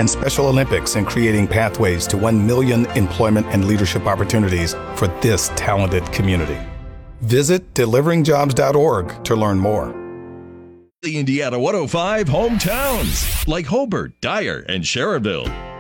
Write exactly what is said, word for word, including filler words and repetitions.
and Special Olympics in creating pathways to one million employment and leadership opportunities for this talented community. Visit delivering jobs dot org to learn more. The Indiana one oh five hometowns, like Hobart, Dyer, and Sharonville.